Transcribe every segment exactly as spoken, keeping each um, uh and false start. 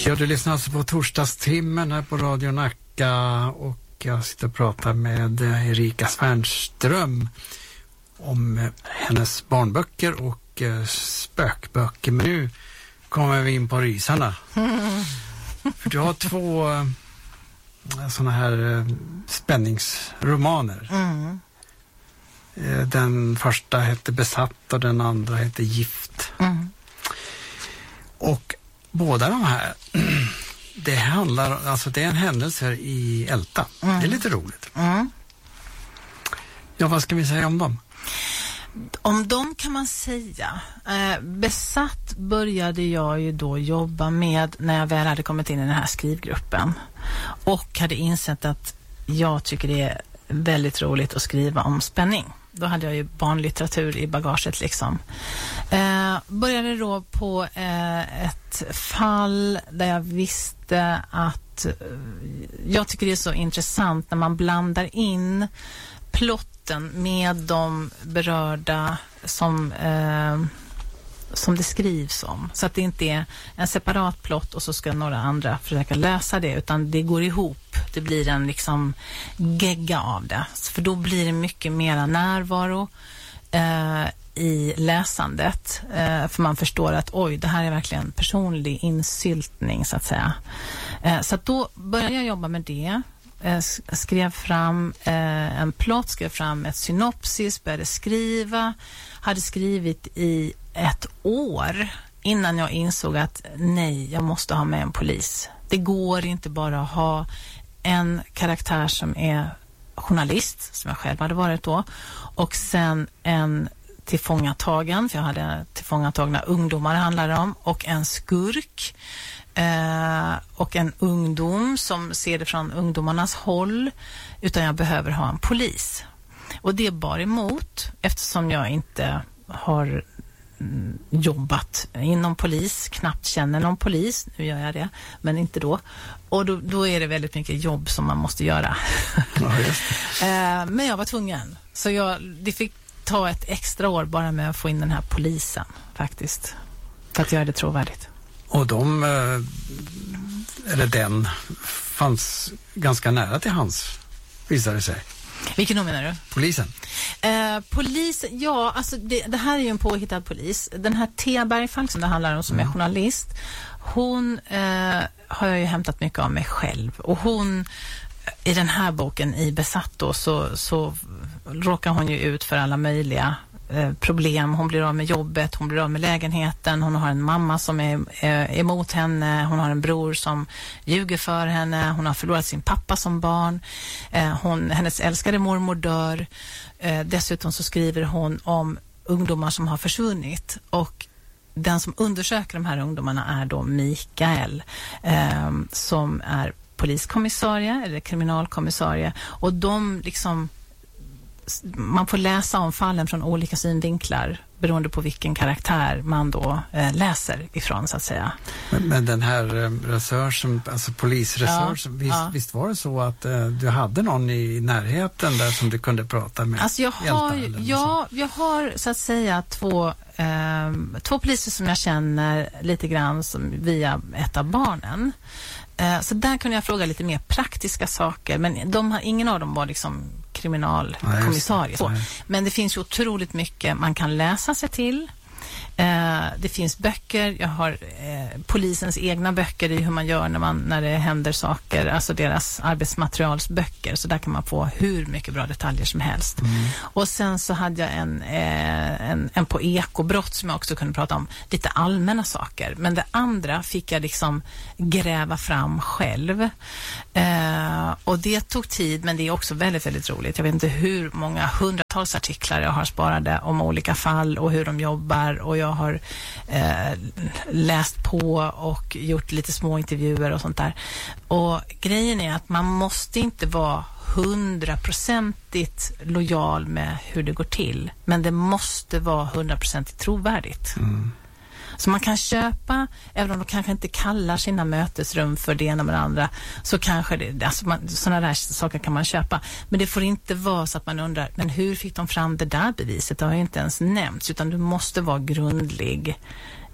Ja, du lyssnar alltså på torsdagstimmen här på Radio Nacka och jag sitter och pratar med Erika Svärnström om hennes barnböcker och spökböcker. Men nu kommer vi in på rysarna. Mm. För du har två sådana här spänningsromaner. Mm. Den första heter Besatt och den andra heter Gift. Mm. Och båda de här, det handlar, alltså det är en händelse i Älta. Mm. Det är lite roligt. Mm. Ja, vad ska vi säga om dem? Om dem kan man säga, eh, Besatt började jag ju då jobba med när jag väl hade kommit in i den här skrivgruppen. Och hade insett att jag tycker det är väldigt roligt att skriva om spänning. Då hade jag ju barnlitteratur i bagaget liksom. Eh, började då på eh, ett fall där jag visste att eh, jag tycker det är så intressant när man blandar in plotten med de berörda som, eh, som det skrivs om. Så att det inte är en separat plott och så ska några andra försöka lösa det, utan det går ihop. Det blir en liksom gegga av det. För då blir det mycket mera närvaro eh, i läsandet. Eh, för man förstår att oj, det här är verkligen personlig insyltning så att säga. Eh, så att då började jag jobba med det. Eh, skrev fram eh, en plott, skrev fram ett synopsis, började skriva. Hade skrivit i ett år innan jag insåg att nej, jag måste ha med en polis. Det går inte bara att ha en karaktär som är journalist, som jag själv hade varit då, och sen en tillfångatagen, för jag hade tillfångatagna ungdomar det handlade om, och en skurk eh, och en ungdom som ser det från ungdomarnas håll, utan jag behöver ha en polis. Och det bar emot, eftersom jag inte har jobbat inom polis, knappt känner någon polis, nu gör jag det, men inte då. Och då, då är det väldigt mycket jobb som man måste göra. Ja, just det. Men jag var tvungen. Så jag, det fick ta ett extra år bara med att få in den här polisen faktiskt. För att göra det trovärdigt. Och de, eller den, fanns ganska nära till hans, visade det sig. Vilken då menar du? Polisen. Eh, polisen, ja, alltså det, det här är ju en påhittad polis. Den här Thea Bergfall som det handlar om, som mm. är journalist, hon eh, har jag ju hämtat mycket av mig själv. Och hon, i den här boken, i Besatt då, så, så råkar hon ju ut för alla möjliga eh, problem. Hon blir av med jobbet, hon blir av med lägenheten, hon har en mamma som är eh, emot henne, hon har en bror som ljuger för henne, hon har förlorat sin pappa som barn, eh, hon, hennes älskade mormor dör. Eh, dessutom så skriver hon om ungdomar som har försvunnit, och den som undersöker de här ungdomarna är då Mikael eh, som är poliskommissarie eller kriminalkommissarie, och de liksom, man får läsa om fallen från olika synvinklar beroende på vilken karaktär man då eh, läser ifrån så att säga. Men, men den här eh, resursen, alltså polisresursen, ja, visst, ja. visst var det så att eh, du hade någon i närheten där som du kunde prata med? Alltså jag har, ja, jag har så att säga två, eh, två poliser som jag känner lite grann som via ett av barnen. Eh, så där kunde jag fråga lite mer praktiska saker, men de har, ingen av dem var liksom kriminalkommissarie. Ja, men det finns ju otroligt mycket man kan läsa sig till. Eh, det finns böcker, jag har eh, polisens egna böcker i hur man gör när, man, när det händer saker, alltså deras arbetsmaterialsböcker, så där kan man få hur mycket bra detaljer som helst. Mm. Och sen så hade jag en, eh, en, en på ekobrott som jag också kunde prata om, lite allmänna saker, men det andra fick jag liksom gräva fram själv. Eh, och det tog tid, men det är också väldigt, väldigt roligt. Jag vet inte hur många hundratals artiklar jag har sparade om olika fall och hur de jobbar, och jag har eh, läst på och gjort lite små intervjuer och sånt där. Och grejen är att man måste inte vara hundraprocentigt lojal med hur det går till, men det måste vara hundraprocentigt trovärdigt. Mm. Så man kan köpa, även om de kanske inte kallar sina mötesrum för det ena med det andra, så kanske det, alltså man, sådana där saker kan man köpa. Men det får inte vara så att man undrar, men hur fick de fram det där beviset? Det har ju inte ens nämnts, utan du måste vara grundlig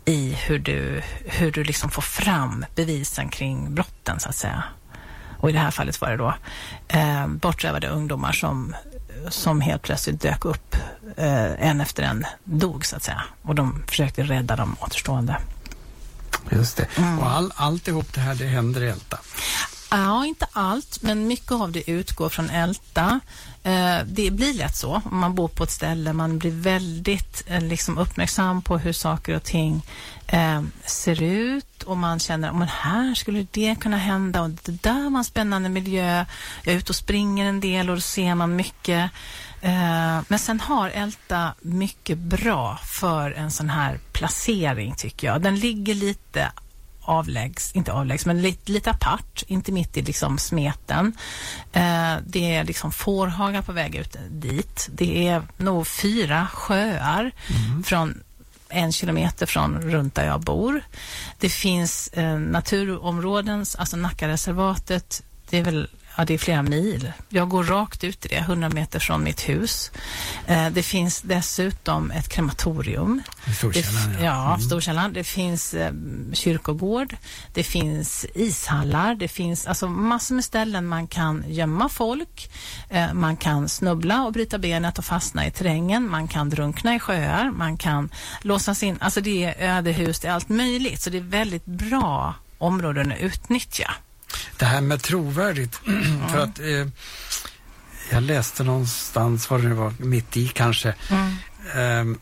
i hur du, hur du liksom får fram bevisen kring brotten, så att säga. Och i det här fallet var det då eh, bortrövade ungdomar som, som helt plötsligt dök upp, eh, en efter en dog, så att säga. Och de försökte rädda de återstående. Just det. Mm. Och all, alltihop det här, det händer i Älta? Ja, inte allt, men mycket av det utgår från Älta. Eh, det blir lätt så. Om man bor på ett ställe, man blir väldigt eh, liksom uppmärksam på hur saker och ting eh, ser ut. Och man känner, men här skulle det kunna hända. Och det där var en spännande miljö. Jag är ute och springer en del och då ser man mycket. Eh, men sen har Älta mycket bra för en sån här placering, tycker jag. Den ligger lite avläggs, inte avläggs, men lite, lite apart, inte mitt i liksom smeten. Eh, det är liksom fårhagar på väg ut dit. Det är nog fyra sjöar mm. från en kilometer från runt där jag bor. Det finns eh, naturområden, alltså Nackareservatet, det är väl ja, det är flera mil. Jag går rakt ut i det, hundra meter från mitt hus. Eh, det finns dessutom ett krematorium. Storkällan, det, ja. Ja, Storkällan. Det finns eh, kyrkogård. Det finns ishallar. Det finns alltså massor med ställen man kan gömma folk. Eh, man kan snubbla och bryta benet och fastna i terrängen. Man kan drunkna i sjöar. Man kan låsas in. Alltså det är ödehus, det är allt möjligt. Så det är väldigt bra områden att utnyttja. Det här med trovärdigt, mm. för att eh, jag läste någonstans, var det var mitt i kanske, mm. eh,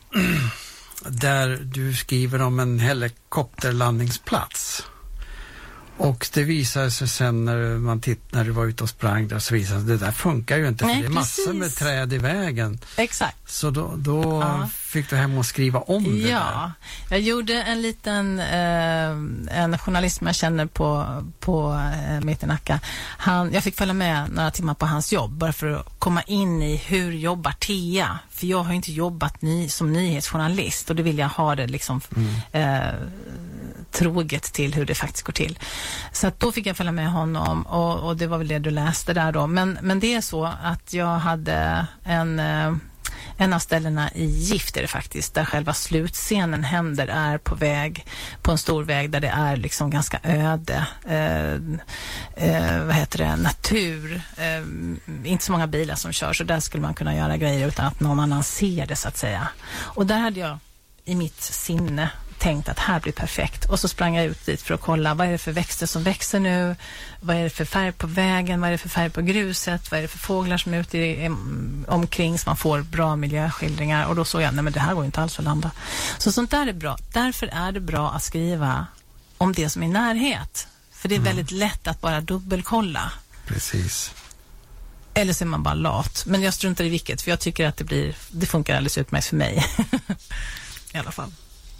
där du skriver om en helikopterlandningsplats. Och det visade sig sen när man titt, när du var ute och sprang där, så visade det där funkar ju inte. Nej, för det är massor med träd i vägen. Exakt. Så då, då ja. fick du hem och skriva om det ja. där. Jag gjorde en liten eh, en journalist som jag känner på, på eh, mitt i Nacka. Han, jag fick följa med några timmar på hans jobb bara för att komma in i hur jobbar Thea. För jag har inte jobbat ny, som nyhetsjournalist och det vill jag ha det liksom mm. eh, troget till hur det faktiskt går till. Så att då fick jag följa med honom och, och det var väl det du läste där då. Men, men det är så att jag hade en, en av ställena i Gift är det faktiskt, där själva slutscenen händer, är på väg, på en stor väg där det är liksom ganska öde, eh, eh, vad heter det, natur, eh, inte så många bilar som kör, så där skulle man kunna göra grejer utan att någon annan ser det, så att säga. Och där hade jag i mitt sinne tänkt att här blir perfekt. Och så sprang jag ut dit för att kolla, vad är det för växter som växer nu? Vad är det för färg på vägen? Vad är det för färg på gruset? Vad är det för fåglar som är ute i, omkring, så man får bra miljöskildringar? Och då såg jag, nej men det här går inte alls att landa. Så sånt där är bra. Därför är det bra att skriva om det som är närhet. För det är mm. väldigt lätt att bara dubbelkolla. Precis. Eller så är man bara lat. Men jag struntar i vilket, för jag tycker att det blir, det funkar alldeles utmärkt för mig. I alla fall.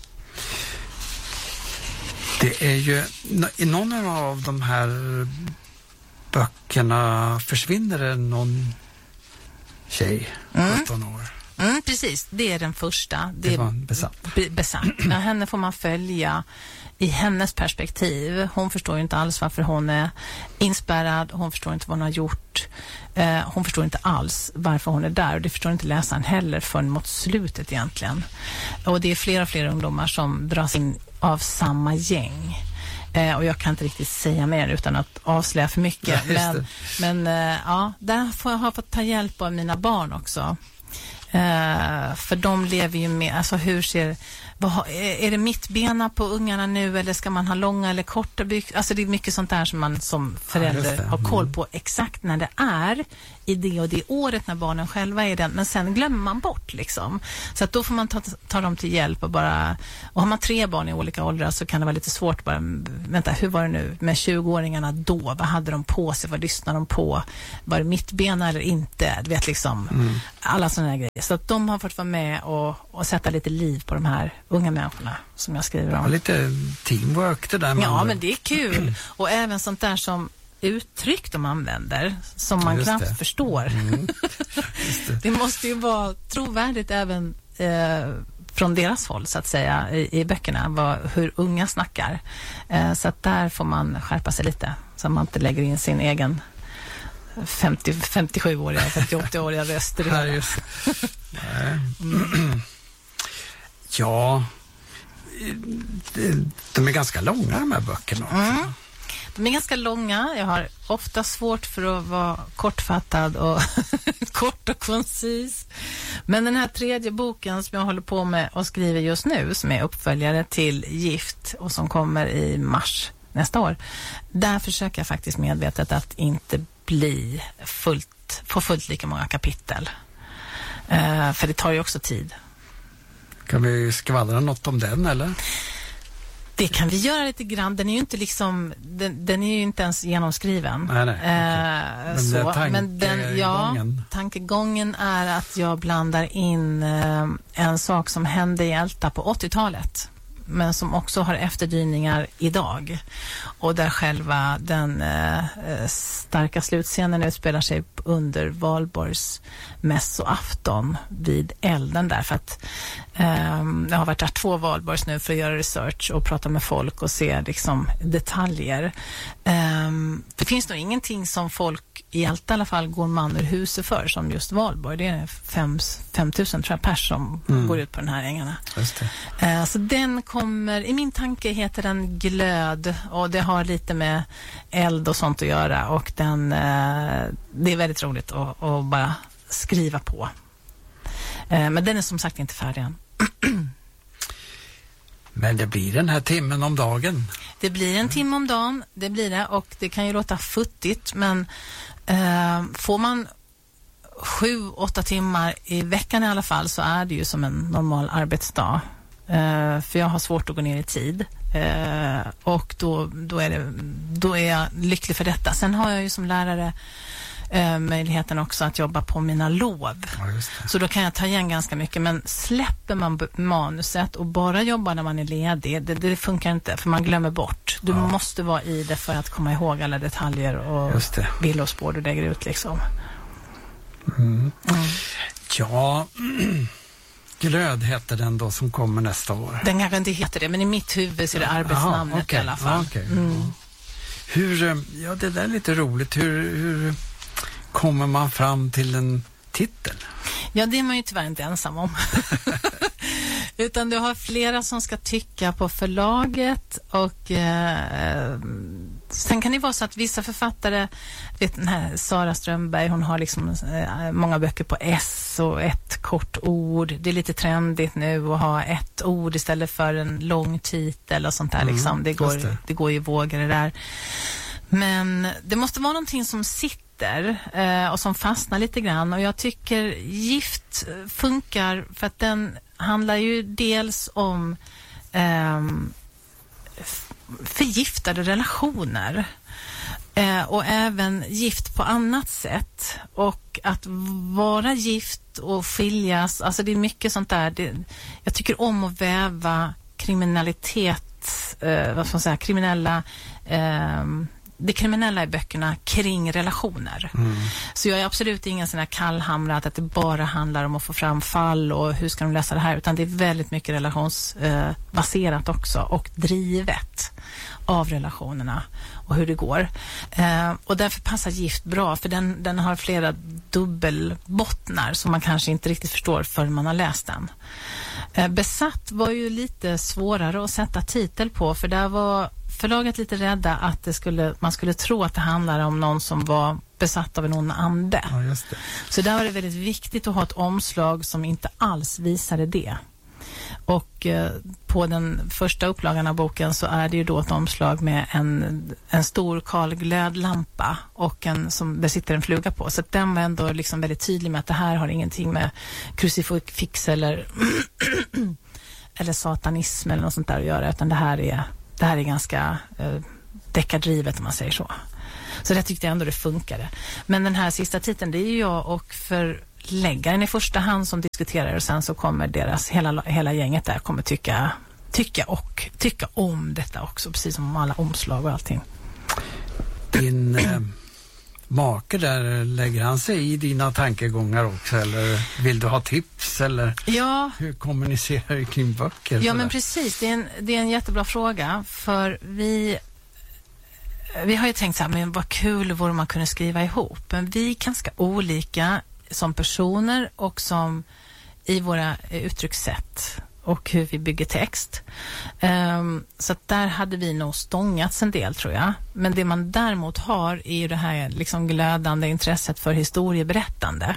Det är ju, i någon av de här böckerna försvinner det någon tjej, mm. sjutton år. Mm, precis, det är den första. Det, det var besatt. Be, besatt. Ja, henne får man följa i hennes perspektiv. Hon förstår ju inte alls varför hon är inspärrad. Hon förstår inte vad hon har gjort. Eh, hon förstår inte alls varför hon är där. Och det förstår inte läsaren heller förrän mot slutet egentligen. Och det är flera och flera ungdomar som dras in av samma gäng. Eh, och jag kan inte riktigt säga mer utan att avslöja för mycket. Ja, men men eh, ja, där får jag ha fått ta hjälp av mina barn också. Uh, för de lever ju med, alltså hur ser, vad, är det mittbena på ungarna nu eller ska man ha långa eller korta byxor? Alltså det är mycket sånt där som man som förälder ja, har koll på exakt när det är i det och det året när barnen själva är den, men sen glömmer man bort liksom. Så att då får man ta, ta dem till hjälp och bara, och har man tre barn i olika åldrar så kan det vara lite svårt bara, vänta, hur var det nu med tjugoåringarna då? Vad hade de på sig? Vad lyssnade de på? Var det mittbena eller inte? Du vet liksom, mm. alla sådana här grejer. Så att de har fått vara med och, och sätta lite liv på de här unga människorna som jag skriver om. Ja, lite teamwork det där. Ja, men det är kul. Och även sånt där som uttryck de använder som man knappt det. förstår. Mm. det. det måste ju vara trovärdigt även eh, från deras håll så att säga i, i böckerna, vad, hur unga snackar. Eh, så att där får man skärpa sig lite så man inte lägger in sin egen femtio, femtiosjuåriga, femtioåtta-åriga röst i det. just. Nej. Mm. Ja, de är ganska långa de här böckerna också. Mm. De är ganska långa. Jag har ofta svårt för att vara kortfattad och kort och koncis. Men den här tredje boken som jag håller på med och skriver just nu, som är uppföljare till Gift och som kommer i mars nästa år, där försöker jag faktiskt medvetet att inte bli fullt, få fullt lika många kapitel. Uh, för det tar ju också tid. Kan vi skvallra något om den, eller? Det kan vi göra lite grann. Den är ju inte liksom, den, den är ju inte ens genomskriven. Nej, nej, eh, okay. så. Men, Men den, ja, tankegången är att jag blandar in eh, en sak som hände i Älta på åttiotalet. Men som också har efterdyningar idag. Och där själva den eh, starka slutscenen utspelar sig under Valborgs mässoafton vid elden där. För att eh, jag har varit där två Valborgs nu för att göra research och prata med folk och se liksom detaljer. Eh, det finns nog ingenting som folk i allt i alla fall går man ur huset för som just Valborg. Det är fem, fem tusen tror jag, pers som mm. går ut på den här ängarna. Just det. Eh, så den kommer, i min tanke heter den Glöd och det har lite med eld och sånt att göra och den, eh, det är väldigt roligt att, att bara skriva på. Eh, men den är som sagt inte färdig än. Men det blir den här timmen om dagen. Det blir en timme om dagen, det blir det, och det kan ju låta futtigt, men eh, får man sju, åtta timmar i veckan i alla fall så är det ju som en normal arbetsdag. Uh, för jag har svårt att gå ner i tid uh, och då, då, är det, då är jag lycklig för detta. Sen har jag ju som lärare uh, möjligheten också att jobba på mina lov. Ja, just det. Så då kan jag ta igen ganska mycket, men släpper man b- manuset och bara jobbar när man är ledig, det, det funkar inte för man glömmer bort. Du ja. måste vara i det för att komma ihåg alla detaljer och villospår du lägger ut liksom. Mm. Mm. Ja... Glöd heter den då som kommer nästa år. Den kanske inte heter det, men i mitt huvud så är det arbetsnamnet. Aha, okay. I alla fall. Okay. Mm. Hur, ja det där är lite roligt. Hur, hur kommer man fram till en titel? Ja, det är man ju tyvärr inte ensam om. Utan du har flera som ska tycka på förlaget och eh, sen kan det vara så att vissa författare, vet den här Sara Strömberg, hon har liksom eh, många böcker på S och ett kort ord. Det är lite trendigt nu att ha ett ord istället för en lång titel och sånt där mm, liksom. Det går, det. det går ju vågor det där. Men det måste vara någonting som sitter eh, och som fastnar lite grann, och jag tycker Gift funkar för att den handlar ju dels om eh, förgiftade relationer eh, och även gift på annat sätt, och att vara gift och skiljas, alltså det är mycket sånt där. Det, jag tycker om att väva kriminalitet, eh, vad ska man säga, kriminella eh, det kriminella i böckerna kring relationer. Mm. Så jag är absolut ingen sån här kallhamrad att det bara handlar om att få fram fall och hur ska de läsa det här, utan det är väldigt mycket relationsbaserat eh, också, och drivet av relationerna och hur det går. Eh, och därför passar Gift bra, för den, den har flera dubbelbottnar som man kanske inte riktigt förstår förrän man har läst den. Eh, Besatt var ju lite svårare att sätta titel på, för där var förlaget lite rädda att det skulle, man skulle tro att det handlar om någon som var besatt av en ond ande. Ja, just det. Så där var det väldigt viktigt att ha ett omslag som inte alls visade det. Och eh, på den första upplagan av boken så är det ju då ett omslag med en, en stor kal glödlampa och en som det sitter en fluga på. Så att den var ändå liksom väldigt tydlig med att det här har ingenting med krucifix eller, eller satanism eller något sånt där att göra, utan det här är Det här är ganska eh, deckardrivet om man säger så. Så det tyckte jag ändå det funkade. Men den här sista titeln, det är ju jag och förläggaren i första hand som diskuterar, och sen så kommer deras, hela, hela gänget där kommer tycka, tycka och tycka om detta också, precis som alla omslag och allting. Din eh, make där, lägger han sig i dina tankegångar också, eller vill du ha tips, eller ja. hur kommunicerar du kring böcker? Ja, men precis, det är, en, det är en jättebra fråga, för vi vi har ju tänkt så här, men vad kul vore man kunde skriva ihop, men vi är ganska olika som personer och som i våra uttryckssätt, och hur vi bygger text. Um, så att där hade vi nog stångats en del, tror jag. Men det man däremot har är ju det här liksom glödande intresset för historieberättande.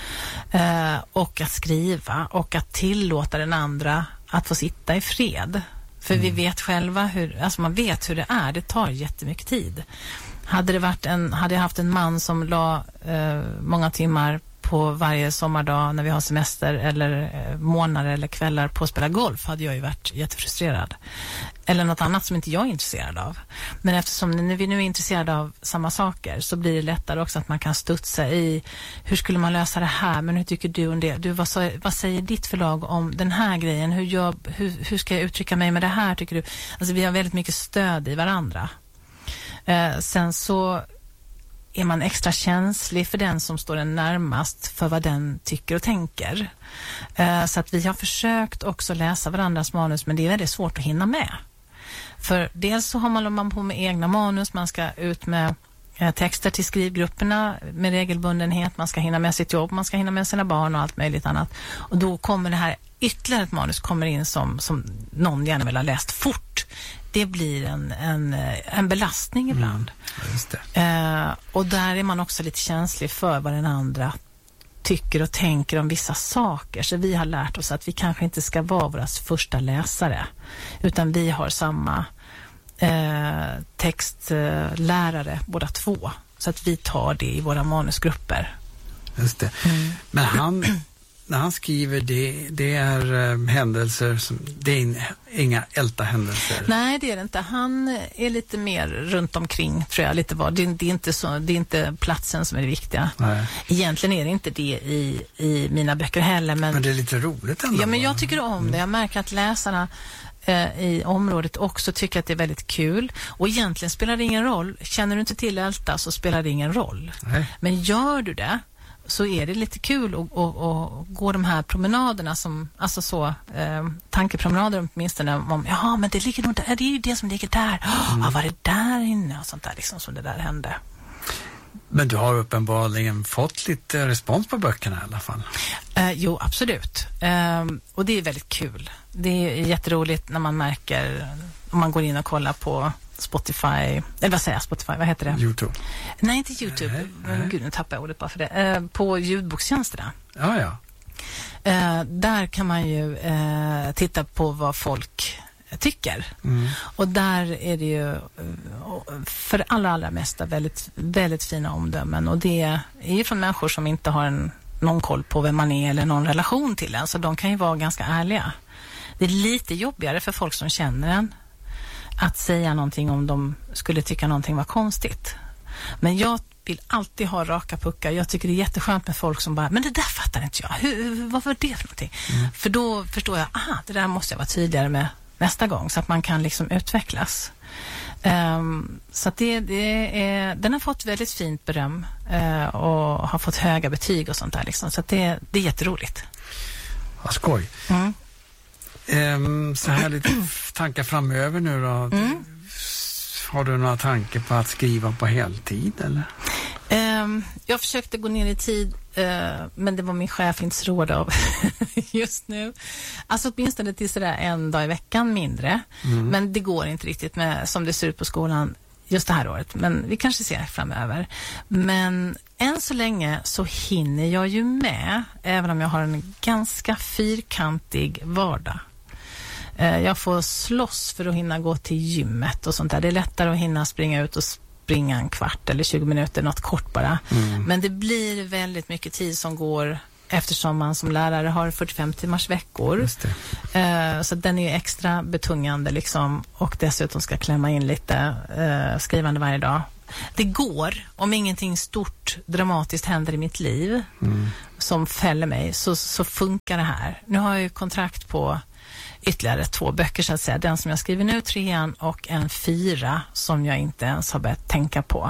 Uh, och att skriva och att tillåta den andra att få sitta i fred. För mm. vi vet själva hur, alltså man vet hur det är. Det tar jättemycket tid. Hade det varit en, hade jag haft en man som la uh, många timmar på varje sommardag när vi har semester eller eh, månader eller kvällar på att spela golf, hade jag ju varit jättefrustrerad. Eller något annat som inte jag är intresserad av. Men eftersom när vi nu är intresserade av samma saker så blir det lättare också att man kan studsa i hur skulle man lösa det här, men hur tycker du om det? Du, vad, så, vad säger ditt förlag om den här grejen? Hur, jag, hur, hur ska jag uttrycka mig med det här, tycker du? Alltså vi har väldigt mycket stöd i varandra. Eh, sen så är man extra känslig för den som står den närmast för vad den tycker och tänker. Eh, så att vi har försökt också läsa varandras manus, men det är väldigt svårt att hinna med. För dels så har man, man på med egna manus, man ska ut med eh, texter till skrivgrupperna med regelbundenhet, man ska hinna med sitt jobb, man ska hinna med sina barn och allt möjligt annat. Och då kommer det här, ytterligare ett manus kommer in som, som någon gärna vill ha läst fort. Det blir en, en, en belastning ibland. Mm, just det. Eh, och där är man också lite känslig för vad den andra tycker och tänker om vissa saker. Så vi har lärt oss att vi kanske inte ska vara våras första läsare. Utan vi har samma eh, textlärare båda två. Så att vi tar det i våra manusgrupper. Just det. Mm. Men han... När han skriver det, det är um, händelser som, det är in, inga älta händelser. Nej, det är det inte. Han är lite mer runt omkring, tror jag, lite var. Det, det är inte så, det är inte platsen som är det viktiga. Nej. Egentligen är det inte det i, i mina böcker heller, men men det är lite roligt ändå. Ja, men jag tycker om mm. det. Jag märker att läsarna eh, i området också tycker att det är väldigt kul. Och egentligen spelar det ingen roll. Känner du inte till älta så spelar det ingen roll. Nej. Men gör du det så är det lite kul att, att, att gå de här promenaderna som, alltså så, eh, tankepromenader åtminstone om, ja men det ligger nog där, det är ju det som ligger där. Mm. Ja, var det där inne och sånt där liksom som det där hände. Men du har uppenbarligen fått lite respons på böckerna i alla fall. Eh, jo, absolut. Eh, och det är väldigt kul. Det är jätteroligt när man märker, om man går in och kollar på Spotify, eller vad säger jag, Spotify, vad heter det? YouTube. Nej, inte YouTube. Nej, nej. Gud, nu tappar jag ordet bara för det. Eh, på ljudbokstjänsterna. Ja, ja. Eh, där kan man ju eh, titta på vad folk tycker. Mm. Och där är det ju för allra, allra mesta väldigt, väldigt fina omdömen. Och det är ju från människor som inte har en, någon koll på vem man är eller någon relation till en. Så de kan ju vara ganska ärliga. Det är lite jobbigare för folk som känner en att säga någonting om de skulle tycka någonting var konstigt. Men jag vill alltid ha raka puckar. Jag tycker det är jätteskönt med folk som bara, men det där fattar inte jag. Hur, vad var det för någonting? Mm. För då förstår jag, aha, det där måste jag vara tydligare med nästa gång så att man kan liksom utvecklas. Um, så att det, det är, den har fått väldigt fint beröm uh, och har fått höga betyg och sånt där liksom. Så att det, det är jätteroligt. Vad skoj. Mm. Um, så här lite tankar framöver nu då. Mm. Har du några tankar på att skriva på heltid eller? Um, jag försökte gå ner i tid uh, men det var min chef inte så råd av just nu. Alltså åtminstone till sådär en dag i veckan mindre. Mm. Men det går inte riktigt med som det ser ut på skolan just det här året. Men vi kanske ser framöver. Men än så länge så hinner jag ju med, även om jag har en ganska fyrkantig vardag. Jag får slåss för att hinna gå till gymmet och sånt där. Det är lättare att hinna springa ut och springa en kvart eller tjugo minuter, något kort bara. Mm. Men det blir väldigt mycket tid som går eftersom man som lärare har fyrtiofem timmars veckor. Just det. Så den är ju extra betungande liksom, och dessutom ska klämma in lite uh, skrivande varje dag. Det går, om ingenting stort dramatiskt händer i mitt liv mm. som fäller mig, så, så funkar det här. Nu har jag ju kontrakt på ytterligare två böcker så att säga. Den som jag skriver nu, trean, och en fyra som jag inte ens har börjat tänka på.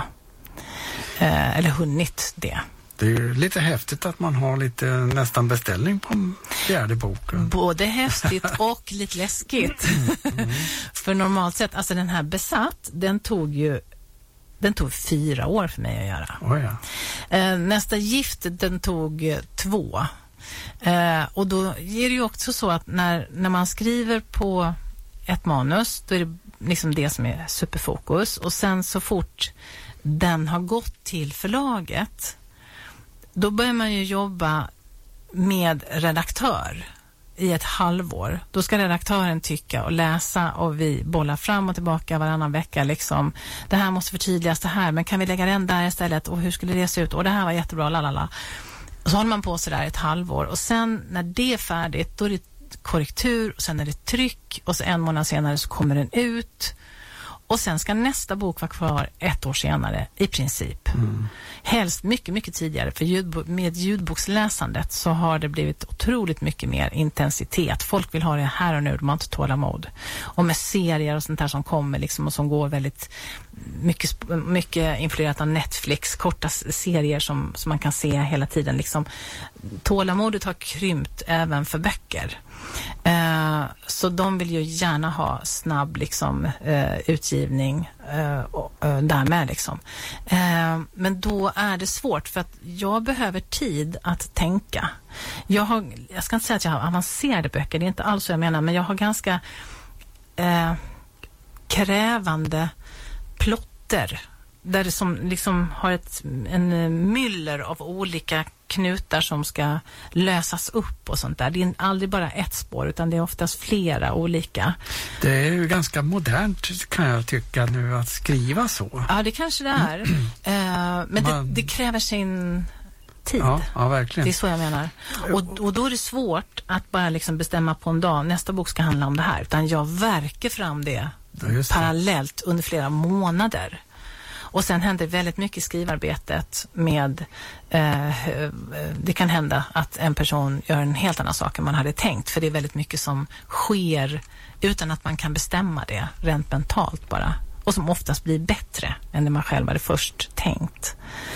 Eh, eller hunnit det. Det är ju lite häftigt att man har lite nästan beställning på fjärde boken. Både häftigt och lite läskigt. Mm. För normalt sett, alltså den här Besatt, den tog ju den tog fyra år för mig att göra. Oh ja. eh, nästa Gift, den tog två. Eh, och då är det ju också så att när, när man skriver på ett manus, då är det liksom det som är superfokus. Och sen så fort den har gått till förlaget, då börjar man ju jobba med redaktör i ett halvår. Då ska redaktören tycka och läsa och vi bollar fram och tillbaka varannan vecka. Liksom, det här måste förtydligas det här, men kan vi lägga den där istället? Och hur skulle det se ut? Och det här var jättebra, lalala. Och så håller man på så där ett halvår. Och sen när det är färdigt, då är det korrektur och sen är det tryck. Och så en månad senare så kommer den ut. Och sen ska nästa bok vara kvar ett år senare, i princip. Mm. Helst mycket, mycket tidigare. För ljudbo- med ljudboksläsandet så har det blivit otroligt mycket mer intensitet. Folk vill ha det här och nu, de har inte tålamod. Och med serier och sånt här som kommer liksom, och som går väldigt mycket, mycket influerat av Netflix. Korta serier som, som man kan se hela tiden. Liksom. Tålamodet har krympt även för böcker. Uh, så de vill ju gärna ha snabb liksom, uh, utgivning uh, uh, därmed liksom. Uh, men då är det svårt för att jag behöver tid att tänka. Jag, har, jag ska inte säga att jag har avancerade böcker, det är inte alls så jag menar, men jag har ganska uh, krävande plotter där det som liksom har ett, en myller av olika knutar som ska lösas upp och sånt där. Det är aldrig bara ett spår utan det är oftast flera olika. Det är ju ganska modernt kan jag tycka nu att skriva så. Ja, det kanske det är. uh, men Man... det, det kräver sin tid. Ja, ja, verkligen. Det är så jag menar. Och, och då är det svårt att bara liksom bestämma på en dag, nästa bok ska handla om det här. Utan jag verkar fram det, ja, det. parallellt under flera månader. Och sen händer väldigt mycket i skrivarbetet med, eh, det kan hända att en person gör en helt annan sak än man hade tänkt. För det är väldigt mycket som sker utan att man kan bestämma det rent mentalt bara. Och som oftast blir bättre än det man själv hade först tänkt.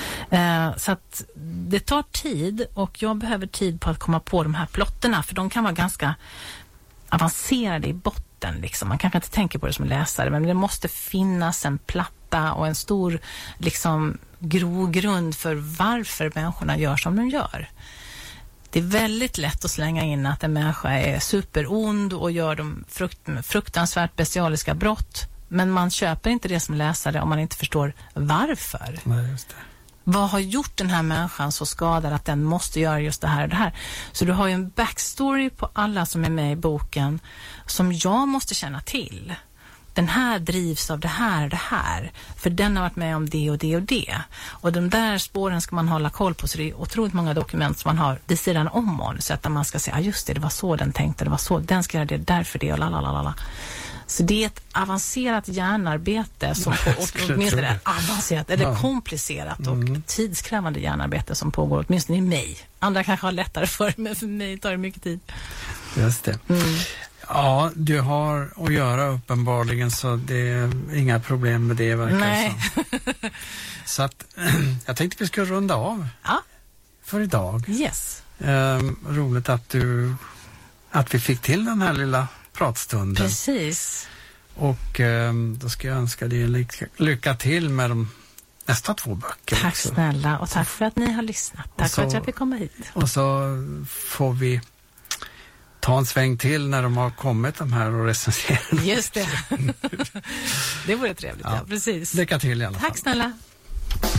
Eh, så att det tar tid och jag behöver tid på att komma på de här plotterna. För de kan vara ganska avancerade i botten. Liksom. Man kanske inte tänker på det som läsare, men det måste finnas en platta och en stor liksom, grogrund för varför människorna gör som de gör. Det är väldigt lätt att slänga in att en människa är superond och gör de frukt, fruktansvärt bestialiska brott. Men man köper inte det som läsare om man inte förstår varför. Nej, just det. Vad har gjort den här människan så skadad att den måste göra just det här och det här? Så du har ju en backstory på alla som är med i boken som jag måste känna till. Den här drivs av det här och det här. För den har varit med om det och det och det. Och de där spåren ska man hålla koll på. Så det är otroligt många dokument som man har vid sidan om manuset. Där man ska säga, ah, just det, det var så den tänkte. Det var så, den ska göra det, därför det och lalalala. Så det är ett avancerat hjärnarbete som på, åtminstone är avancerat eller ja. komplicerat och mm. tidskrävande hjärnarbete som pågår åtminstone i mig. Andra kanske har lättare för, men för mig tar det mycket tid. Just det. Mm. Ja, du har att göra uppenbarligen så det är inga problem med det verkar Nej. Så. Så att jag tänkte vi skulle runda av ja. för idag. Yes. Um, roligt att du att vi fick till den här lilla pratstunden. Precis. Och um, då ska jag önska dig lycka, lycka till med de nästa två böcker. Tack också. Snälla och tack för att ni har lyssnat. Tack så, för att jag fick komma hit. Och så får vi ta en sväng till när de har kommit de här och recensera. Just det. Det vore trevligt, ja. ja. Precis. Lycka till i alla fall. Tack snälla.